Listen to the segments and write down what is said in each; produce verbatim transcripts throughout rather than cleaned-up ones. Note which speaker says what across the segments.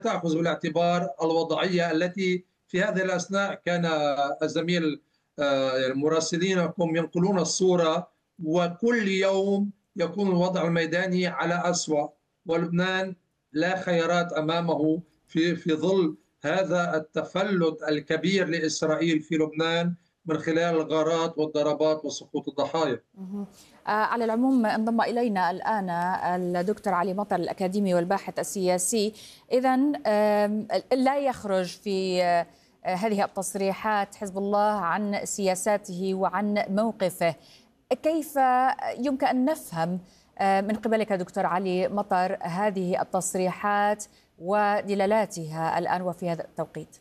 Speaker 1: تأخذ بالاعتبار الوضعية التي في هذه الأثناء كان الزميل آه، المراسلينكم ينقلون الصورة، وكل يوم يكون الوضع الميداني على أسوأ، ولبنان لا خيارات أمامه في في ظل هذا التفلت الكبير لإسرائيل في لبنان من خلال الغارات والضربات وسقوط الضحايا.
Speaker 2: مهم. آه، على العموم انضم إلينا الآن الدكتور علي مطر الأكاديمي والباحث السياسي. إذن لا يخرج في آه، هذه التصريحات حزب الله عن سياساته وعن موقفه. كيف يمكن أن نفهم آه، من قبلك دكتور علي مطر هذه التصريحات ودلالاتها الآن وفي هذا التوقيت؟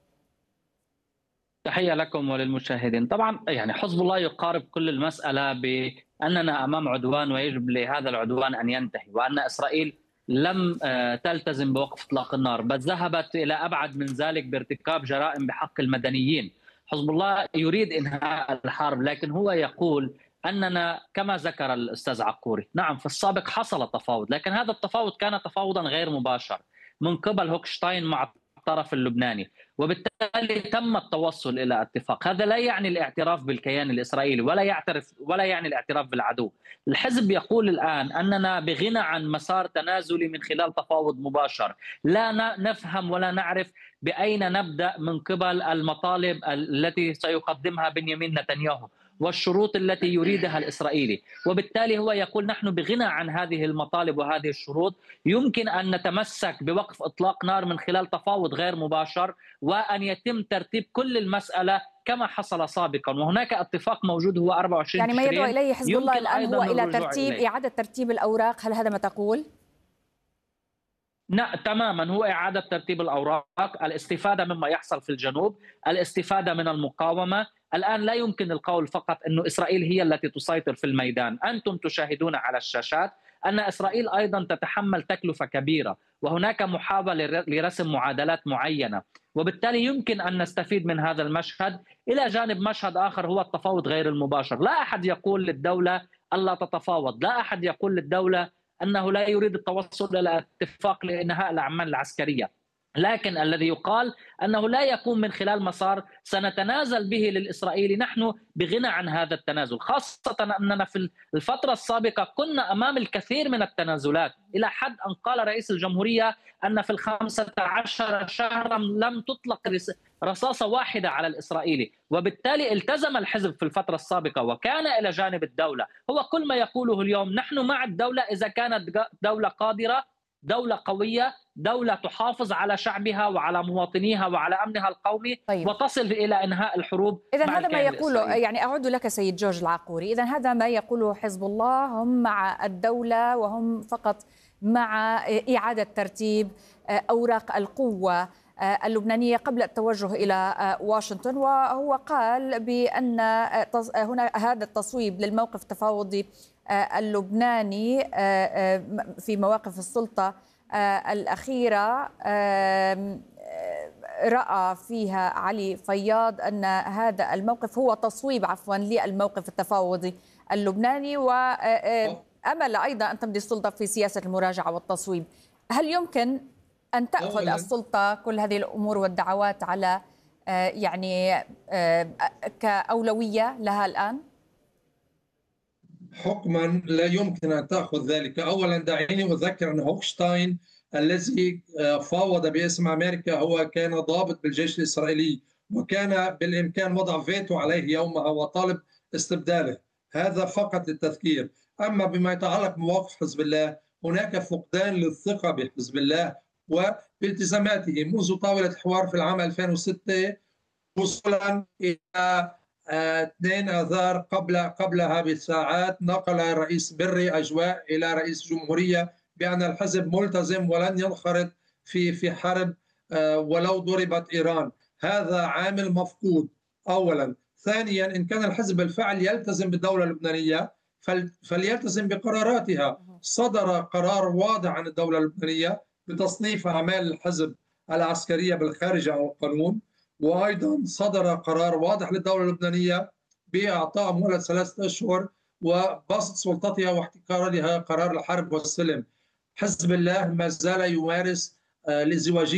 Speaker 3: تحية لكم وللمشاهدين. طبعا يعني حزب الله يقارب كل المسألة بأننا أمام عدوان ويجب لهذا العدوان أن ينتهي، وأن إسرائيل لم تلتزم بوقف إطلاق النار، بل ذهبت إلى أبعد من ذلك بارتكاب جرائم بحق المدنيين. حزب الله يريد إنهاء الحرب، لكن هو يقول أننا كما ذكر الأستاذ عقوري، نعم في السابق حصل تفاوض، لكن هذا التفاوض كان تفاوضا غير مباشر من قبل هوكشتاين مع الطرف اللبناني، وبالتالي تم التوصل الى اتفاق. هذا لا يعني الاعتراف بالكيان الاسرائيلي ولا يعترف ولا يعني الاعتراف بالعدو. الحزب يقول الان اننا بغنى عن مسار تنازلي من خلال تفاوض مباشر، لا نفهم ولا نعرف باين نبدا من قبل المطالب التي سيقدمها بنيامين نتنياهو والشروط التي يريدها الإسرائيلي، وبالتالي هو يقول نحن بغنى عن هذه المطالب وهذه الشروط، يمكن أن نتمسك بوقف إطلاق نار من خلال تفاوض غير مباشر، وأن يتم ترتيب كل المسألة كما حصل سابقا، وهناك اتفاق موجود هو أربعة وعشرين
Speaker 2: يعني ما يدعو إليه حزب الله الآن هو إلى ترتيب
Speaker 3: إليه.
Speaker 2: إعادة ترتيب الأوراق، هل هذا ما تقول؟
Speaker 3: نعم تماما، هو إعادة ترتيب الأوراق، الاستفادة مما يحصل في الجنوب، الاستفادة من المقاومة. الآن لا يمكن القول فقط أن إسرائيل هي التي تسيطر في الميدان. أنتم تشاهدون على الشاشات أن إسرائيل أيضا تتحمل تكلفة كبيرة، وهناك محاولة لرسم معادلات معينة، وبالتالي يمكن أن نستفيد من هذا المشهد. إلى جانب مشهد آخر هو التفاوض غير المباشر. لا أحد يقول للدولة ألا تتفاوض، لا أحد يقول للدولة أنه لا يريد التوصل إلى اتفاق لإنهاء الأعمال العسكرية، لكن الذي يقال أنه لا يكون من خلال مسار سنتنازل به للإسرائيلي. نحن بغنى عن هذا التنازل، خاصة أننا في الفترة السابقة كنا أمام الكثير من التنازلات، إلى حد أن قال رئيس الجمهورية أن في الخامسة عشر شهرا لم تطلق رصاصة واحدة على الإسرائيلي، وبالتالي التزم الحزب في الفترة السابقة وكان إلى جانب الدولة. هو كل ما يقوله اليوم نحن مع الدولة إذا كانت دولة قادرة، دولة قوية، دولة تحافظ على شعبها وعلى مواطنيها وعلى أمنها القومي، طيب. وتصل إلى إنهاء الحروب.
Speaker 2: إذا هذا ما يقوله، يعني أعود لك سيد جورج العقوري، إذا هذا ما يقوله حزب الله، هم مع الدولة وهم فقط مع إعادة ترتيب أوراق القوة اللبنانية قبل التوجه إلى واشنطن. وهو قال بأن هنا هذا التصويب للموقف التفاوضي اللبناني في مواقف السلطة الأخيرة رأى فيها علي فياض أن هذا الموقف هو تصويب عفوا للموقف التفاوضي اللبناني، وأمل أيضا أن تمضي السلطة في سياسة المراجعة والتصويب. هل يمكن أن تأخذ السلطة كل هذه الأمور والدعوات على يعني كأولوية لها الآن؟
Speaker 1: حكما لا يمكن أن تأخذ ذلك. أولا دعيني أذكر أن هوكشتاين الذي فاوض باسم أمريكا هو كان ضابط بالجيش الإسرائيلي، وكان بالإمكان وضع فيتو عليه يومها وطالب استبداله. هذا فقط للتذكير. أما بما يتعلق بمواقف حزب الله، هناك فقدان للثقة بحزب الله وبالتزاماته منذ طاولة الحوار في العام ألفين وستة وصولا إلى اثنين آذار قبل قبلها بساعات نقل الرئيس بري أجواء إلى رئيس الجمهورية بأن الحزب ملتزم ولن ينخرط في في حرب ولو ضربت إيران. هذا عامل مفقود أولا. ثانيا، إن كان الحزب بالفعل يلتزم بالدولة اللبنانية فليلتزم بقراراتها. صدر قرار واضح عن الدولة اللبنانية بتصنيف أعمال الحزب العسكرية بالخارج عن القانون، وأيضا صدر قرار واضح للدولة اللبنانية بإعطاء مهلة ثلاثة أشهر وبسط سلطتها واحتكار لها قرار الحرب والسلم. حزب الله ما زال يمارس الازدواجية